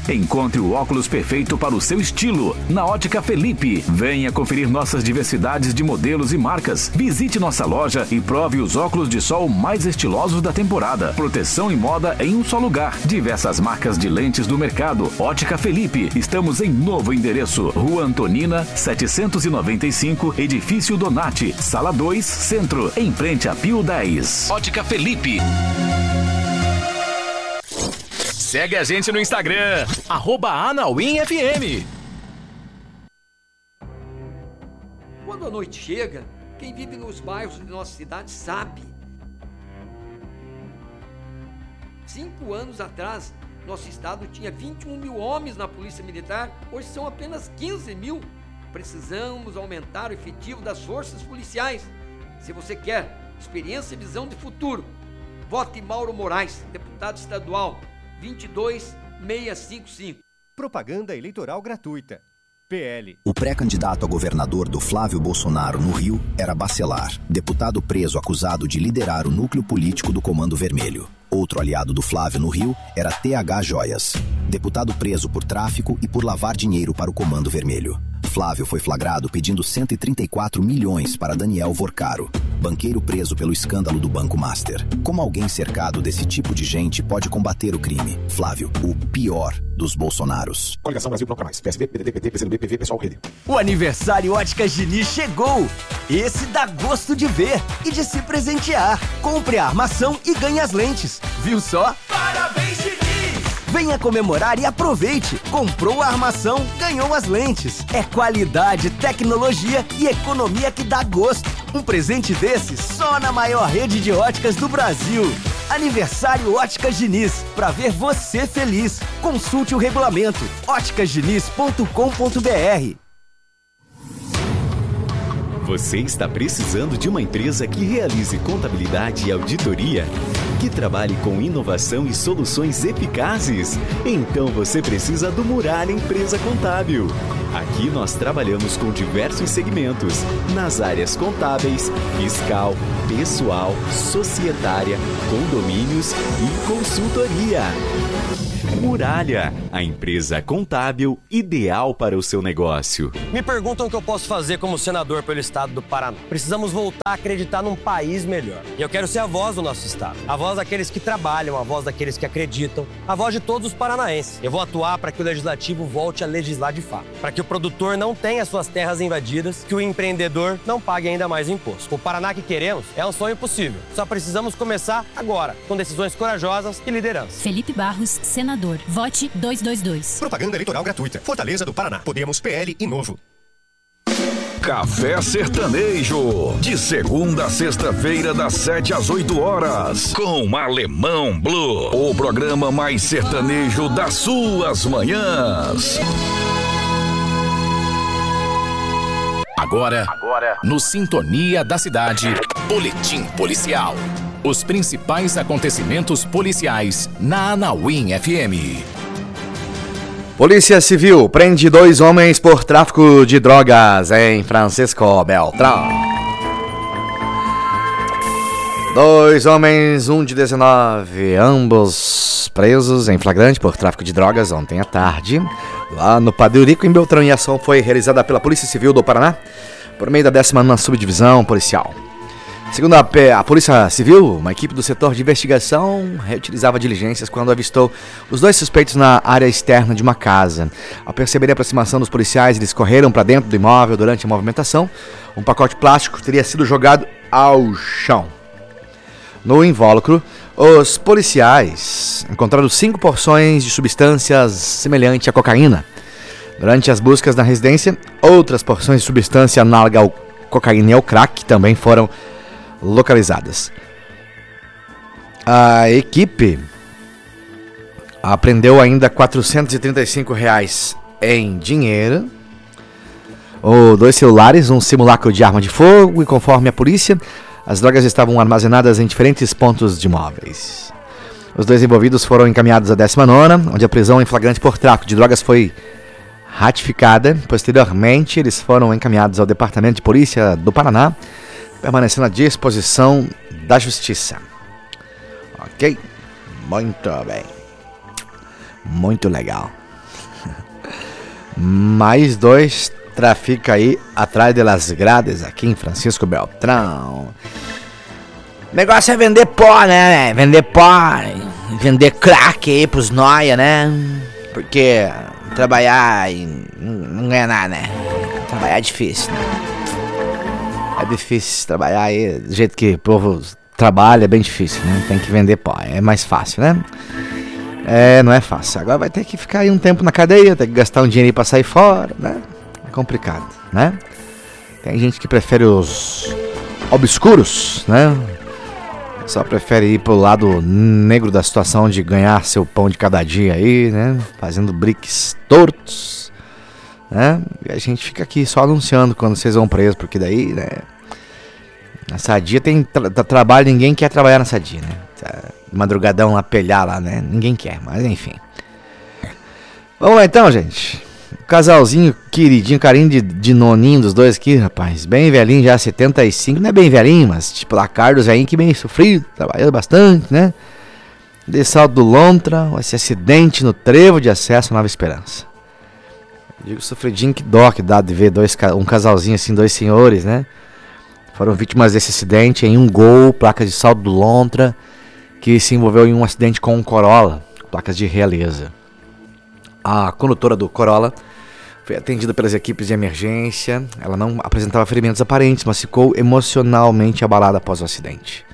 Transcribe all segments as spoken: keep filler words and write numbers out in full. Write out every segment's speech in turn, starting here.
Encontre o óculos perfeito para o seu estilo na Ótica Felipe. Venha conferir nossas diversidades de modelos e marcas. Visite nossa loja e prove os óculos de sol mais estilosos da temporada. Proteção e moda em um só lugar. Diversas marcas de lentes do mercado. Ótica Felipe. Estamos em novo endereço. Rua Antonina, setecentos e noventa e cinco, Edifício Donati, Sala dois, Centro, em frente a Pio dez. Ótica Felipe. Segue a gente no Instagram, arroba AnauimFM. Quando a noite chega, quem vive nos bairros de nossa cidade sabe. Cinco anos atrás, nosso estado tinha vinte e um mil homens na Polícia Militar, hoje são apenas quinze mil. Precisamos aumentar o efetivo das forças policiais. Se você quer experiência e visão de futuro, vote Mauro Moraes, deputado estadual, vinte e dois mil seiscentos e cinquenta e cinco. Propaganda eleitoral gratuita. P L. O pré-candidato a governador do Flávio Bolsonaro no Rio era Bacelar, deputado preso acusado de liderar o núcleo político do Comando Vermelho. Outro aliado do Flávio no Rio era T H Joias, deputado preso por tráfico e por lavar dinheiro para o Comando Vermelho. Flávio foi flagrado pedindo cento e trinta e quatro milhões para Daniel Vorcaro, banqueiro preso pelo escândalo do Banco Master. Como alguém cercado desse tipo de gente pode combater o crime? Flávio, o pior dos Bolsonaros. Coligação Brasil Bloco Mais, P S B, P D T, P T, P C do B, P V, Pessoal Rede. O aniversário Óticas Diniz chegou! Esse dá gosto de ver e de se presentear. Compre a armação e ganhe as lentes. Viu só? Parabéns, Diniz! Venha comemorar e aproveite. Comprou a armação, ganhou as lentes. É qualidade, tecnologia e economia que dá gosto. Um presente desse só na maior rede de óticas do Brasil. Aniversário Óticas Diniz. Pra ver você feliz. Consulte o regulamento. óticas diniz ponto com ponto b r. Você está precisando de uma empresa que realize contabilidade e auditoria? Que trabalhe com inovação e soluções eficazes? Então você precisa do Muralha Empresa Contábil. Aqui nós trabalhamos com diversos segmentos, nas áreas contábeis, fiscal, pessoal, societária, condomínios e consultoria. Muralha, a empresa contábil ideal para o seu negócio. Me perguntam o que eu posso fazer como senador pelo estado do Paraná. Precisamos voltar a acreditar num país melhor. E eu quero ser a voz do nosso estado. A voz daqueles que trabalham, a voz daqueles que acreditam, a voz de todos os paranaenses. Eu vou atuar para que o legislativo volte a legislar de fato. Para que o produtor não tenha suas terras invadidas, que o empreendedor não pague ainda mais imposto. O Paraná que queremos é um sonho possível. Só precisamos começar agora, com decisões corajosas e liderança. Felipe Barros, senador. Vote duzentos e vinte e dois. Propaganda eleitoral gratuita. Fortaleza do Paraná. Podemos, P L e Novo. Café Sertanejo. De segunda a sexta-feira, das sete às oito horas. Com Alemão Blue. O programa mais sertanejo das suas manhãs. Agora, Agora, no Sintonia da Cidade, Boletim Policial. Os principais acontecimentos policiais na Anauim F M. Polícia Civil prende dois homens por tráfico de drogas em Francisco Beltrão. Dois homens, um de dezenove, ambos presos em flagrante por tráfico de drogas ontem à tarde, lá no Padre Eurico, em Beltrão. E a ação foi realizada pela Polícia Civil do Paraná, por meio da décima nona Subdivisão Policial. Segundo a, P- a Polícia Civil, uma equipe do setor de investigação reutilizava diligências quando avistou os dois suspeitos na área externa de uma casa. Ao perceber a aproximação dos policiais, eles correram para dentro do imóvel durante a movimentação. Um pacote plástico teria sido jogado ao chão. No invólucro, os policiais encontraram cinco porções de substâncias semelhantes à cocaína. Durante as buscas na residência, outras porções de substância análoga ao cocaína e ao crack também foram localizadas. A equipe apreendeu ainda quatrocentos e trinta e cinco reais em dinheiro, ou dois celulares, um simulacro de arma de fogo e, conforme a polícia, as drogas estavam armazenadas em diferentes pontos de imóveis. Os dois envolvidos foram encaminhados à décima nona, onde a prisão em flagrante por tráfico de drogas foi ratificada. Posteriormente, eles foram encaminhados ao Departamento de Polícia do Paraná, permanecendo à disposição da Justiça. Ok? Muito bem. Muito legal. Mais dois trafica aí atrás de las grades aqui em Francisco Beltrão. O negócio é vender pó, né? Vender pó, vender crack aí pros noia, né? Porque trabalhar e não ganha nada, né? Trabalhar é difícil, né? É difícil trabalhar aí, do jeito que o povo trabalha, é bem difícil, né? Tem que vender pó, é mais fácil, né? É, não é fácil. Agora vai ter que ficar aí um tempo na cadeia, ter que gastar um dinheiro aí pra sair fora, né? É complicado, né? Tem gente que prefere os obscuros, né? Só prefere ir pro lado negro da situação de ganhar seu pão de cada dia aí, né? Fazendo briques tortos, né? E a gente fica aqui só anunciando quando vocês vão presos, porque daí, né? Na Sadia tem tra- trabalho, ninguém quer trabalhar na Sadia, né? Madrugadão lá, pelhar lá, né? Ninguém quer, mas enfim. Vamos lá então, gente. Casalzinho queridinho, carinho de, de noninho dos dois aqui, rapaz. Bem velhinho já, setenta e cinco. Não é bem velhinho, mas tipo lá, Carlos velhinho que bem sofrido, trabalhando bastante, né? De Salto do Lontra, esse acidente no trevo de acesso à Nova Esperança. Eu digo sofridinho, que dó que dá de ver dois, um casalzinho assim, dois senhores, né? Foram vítimas desse acidente em um Gol, placa de Salto do Lontra, que se envolveu em um acidente com um Corolla, placas de Realeza. A condutora do Corolla foi atendida pelas equipes de emergência. Ela não apresentava ferimentos aparentes, mas ficou emocionalmente abalada após o acidente.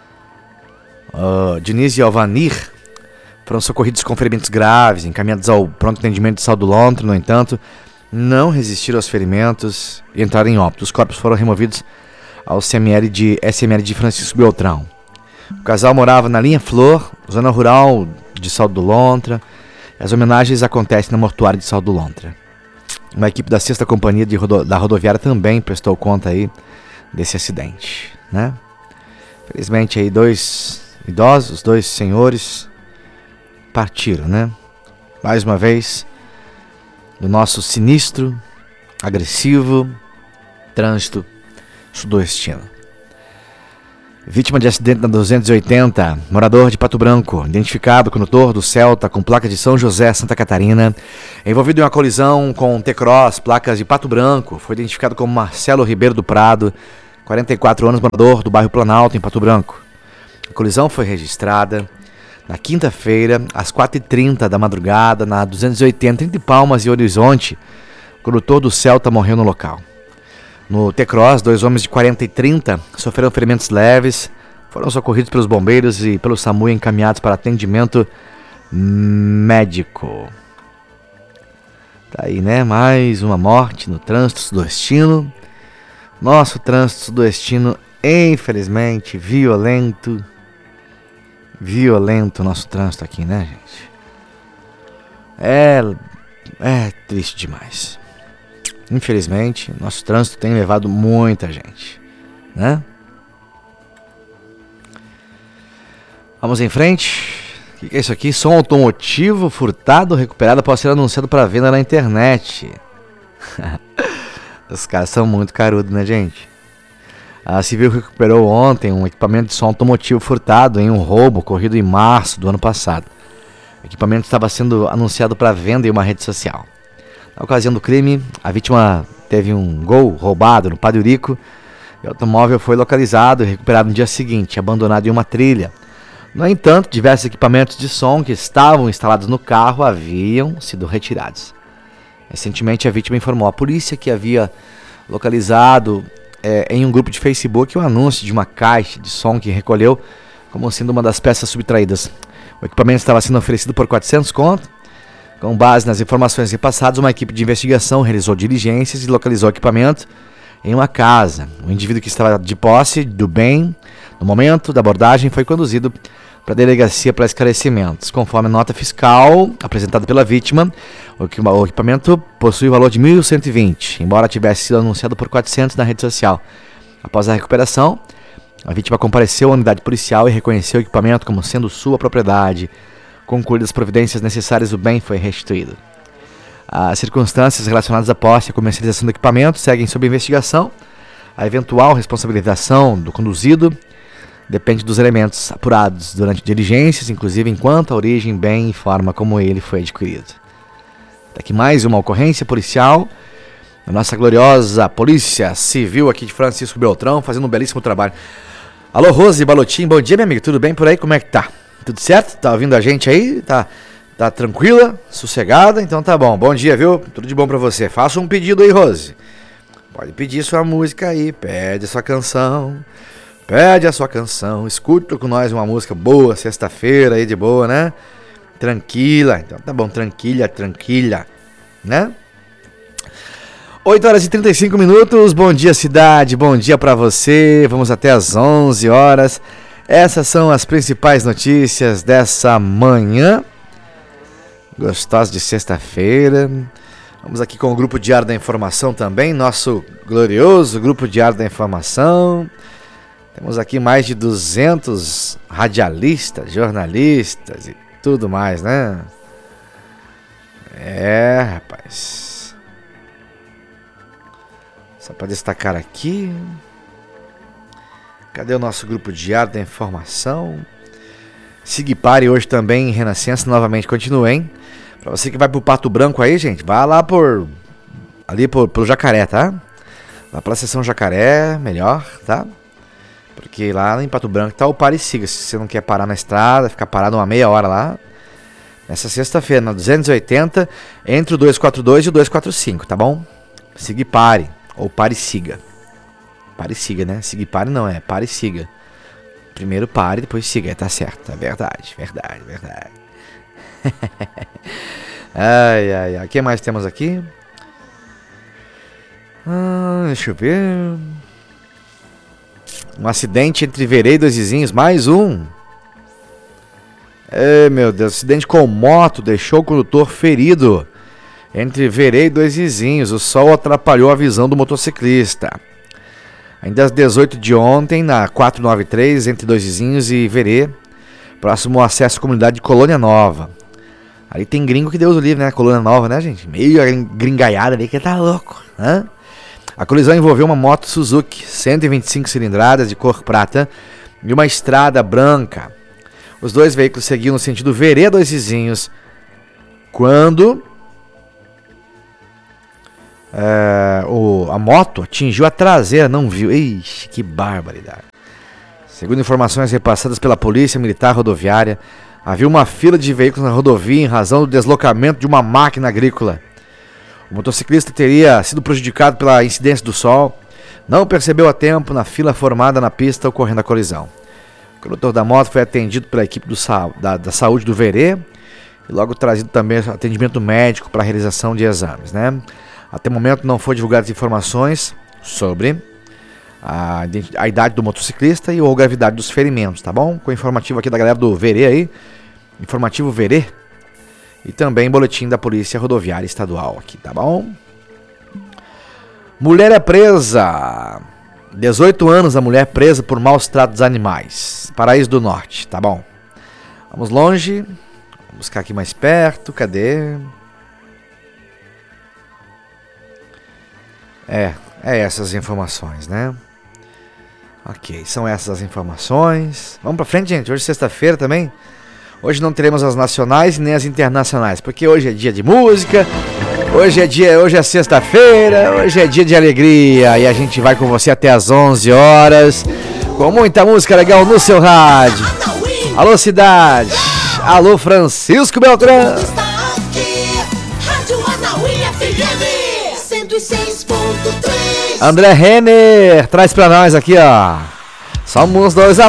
Uh, Diniz e Alvanir foram socorridos com ferimentos graves, encaminhados ao pronto atendimento de Salto do Lontra. No entanto, não resistiram aos ferimentos e entraram em óbito. Os corpos foram removidos ao C M L de, S M L de Francisco Beltrão. O casal morava na Linha Flor, zona rural de Salto do Lontra. As homenagens acontecem na mortuária de Salto do Lontra. Uma equipe da sexta Companhia de rodo- da Rodoviária também prestou conta aí desse acidente, né? Felizmente aí dois idosos, dois senhores partiram, né? Mais uma vez, do nosso sinistro, agressivo trânsito sudoestino. Vítima de acidente na duzentos e oitenta, morador de Pato Branco, identificado condutor do Celta com placa de São José, Santa Catarina, envolvido em uma colisão com T-Cross, placas de Pato Branco, foi identificado como Marcelo Ribeiro do Prado, quarenta e quatro anos, morador do bairro Planalto, em Pato Branco. A colisão foi registrada na quinta-feira, às quatro e trinta da madrugada, na duzentos e oitenta, entre Palmas e Horizonte. O condutor do Celta morreu no local. No T-Cross, dois homens de quarenta e trinta sofreram ferimentos leves, foram socorridos pelos bombeiros e pelo SAMU e encaminhados para atendimento médico. Tá aí, né? Mais uma morte no trânsito sudoestino. Nosso trânsito sudoestino, infelizmente, violento. Violento o nosso trânsito aqui, né, gente? É, é triste demais. Infelizmente, nosso trânsito tem levado muita gente, né? Vamos em frente. O que é isso aqui? Som automotivo furtado recuperado após ser anunciado para venda na internet. Os caras são muito carudos, né, gente? A Civil recuperou ontem um equipamento de som automotivo furtado em um roubo ocorrido em março do ano passado. O equipamento estava sendo anunciado para venda em uma rede social. Na ocasião do crime, a vítima teve um Gol roubado no Padre Eurico e o automóvel foi localizado e recuperado no dia seguinte, abandonado em uma trilha. No entanto, diversos equipamentos de som que estavam instalados no carro haviam sido retirados. Recentemente, a vítima informou à polícia que havia localizado é, em um grupo de Facebook o anúncio de uma caixa de som que recolheu como sendo uma das peças subtraídas. O equipamento estava sendo oferecido por quatrocentos conto. Com base nas informações repassadas, uma equipe de investigação realizou diligências e localizou o equipamento em uma casa. O indivíduo que estava de posse do bem no momento da abordagem foi conduzido para a delegacia para esclarecimentos. Conforme a nota fiscal apresentada pela vítima, o equipamento possui o valor de mil cento e vinte, embora tivesse sido anunciado por quatrocentos na rede social. Após a recuperação, a vítima compareceu à unidade policial e reconheceu o equipamento como sendo sua propriedade. Concluídas as providências necessárias, o bem foi restituído. As circunstâncias relacionadas à posse e à comercialização do equipamento seguem sob investigação. A eventual responsabilização do conduzido depende dos elementos apurados durante diligências, inclusive enquanto a origem, bem e forma como ele foi adquirido. Tá aqui mais uma ocorrência policial. A nossa gloriosa Polícia Civil aqui de Francisco Beltrão, fazendo um belíssimo trabalho. Alô, Rose Balotim, bom dia, minha amiga, tudo bem por aí? Como é que tá? Tudo certo? Tá ouvindo a gente aí? Tá, tá tranquila? Sossegada? Então tá bom, bom dia, viu? Tudo de bom pra você. Faça um pedido aí, Rose. Pode pedir sua música aí, pede a sua canção. Pede a sua canção, escuta com nós uma música boa, sexta-feira aí de boa, né? Tranquila, então tá bom, tranquila, tranquila, né? oito horas e trinta e cinco minutos, bom dia cidade, bom dia pra você, vamos até as onze horas. Essas são as principais notícias dessa manhã gostosa de sexta-feira. Vamos aqui com o Grupo Diário da Informação também, nosso glorioso Grupo Diário da Informação. Temos aqui mais de duzentos radialistas, jornalistas e tudo mais, né? É, rapaz. Só para destacar aqui. Cadê o nosso Grupo Diário da Informação? Sigpare hoje também em Renascença, novamente, continua, hein? Pra você que vai pro Pato Branco aí, gente, vá lá por... ali por, pelo Jacaré, tá? Lá pela Seção Jacaré, melhor, tá? Porque lá em Pato Branco tá o Pare e Siga. Se você não quer parar na estrada, ficar parado uma meia hora lá. Nessa sexta-feira, na duzentos e oitenta, entre o duzentos e quarenta e dois e o duzentos e quarenta e cinco, tá bom? Sigpare. Ou Pare e Siga. Pare e Siga, né? Sigpare não, é Pare e Siga. Primeiro pare, depois siga. Tá certo, é verdade, verdade, verdade. Ai, ai, ai. O que mais temos aqui? Ah, deixa eu ver. Um acidente entre Verê e dois vizinhos. Mais um. Ai, meu Deus. Acidente com moto deixou o condutor ferido. Entre Verê e dois vizinhos, o sol atrapalhou a visão do motociclista. Ainda às dezoito de ontem, na quatrocentos e noventa e três, entre dois vizinhos e Verê, próximo ao acesso à comunidade de Colônia Nova. Ali tem gringo que Deus o livre, né? Colônia Nova, né, gente? Meio gringaiada ali que tá louco, né? A colisão envolveu uma moto Suzuki, cento e vinte e cinco cilindradas de cor prata, e uma estrada branca. Os dois veículos seguiam no sentido Verê a dois vizinhos, quando... É, o, a moto atingiu a traseira, não viu. Ixi, que barbaridade. Segundo informações repassadas pela Polícia Militar Rodoviária, havia uma fila de veículos na rodovia em razão do deslocamento de uma máquina agrícola. O motociclista teria sido prejudicado pela incidência do sol, não percebeu a tempo na fila formada na pista ocorrendo a colisão. O condutor da moto foi atendido pela equipe do, da, da saúde do Verê e logo trazido também atendimento médico para a realização de exames, né? Até o momento não foi divulgadas informações sobre a, a idade do motociclista e ou a gravidade dos ferimentos, tá bom? Com o informativo aqui da galera do Verê aí, informativo Verê, e também boletim da Polícia Rodoviária Estadual aqui, tá bom? Mulher é presa, dezoito anos a mulher presa por maus tratos dos animais, Paraíso do Norte, tá bom? Vamos longe, vamos buscar aqui mais perto, cadê... É, é essas informações, né? Ok, são essas as informações. Vamos pra frente, gente. Hoje é sexta-feira também. Hoje não teremos as nacionais nem as internacionais, porque hoje é dia de música. Hoje é dia, hoje é sexta-feira. Hoje é dia de alegria e a gente vai com você até as onze horas com muita música legal no seu rádio. Alô cidade. Alô Francisco Beltrão. André Renner, traz pra nós aqui, ó. Somos dois a